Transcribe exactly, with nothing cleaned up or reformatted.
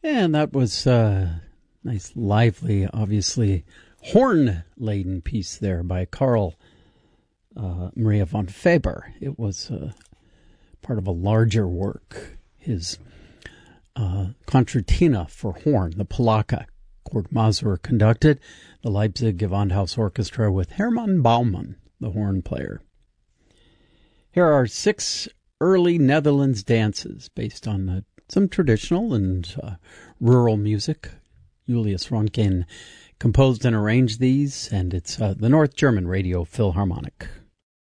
And that was a nice, lively, obviously horn-laden piece there by Carl uh, Maria von Faber. It was uh, part of a larger work, his uh, Concertina for horn, the Polacca. Kurt Masur conducted, the Leipzig Gewandhaus Orchestra with Hermann Baumann, the horn player. Here are six early Netherlands dances based on uh, some traditional and uh, rural music. Julius Ronkin composed and arranged these, and it's uh, the North German Radio Philharmonic.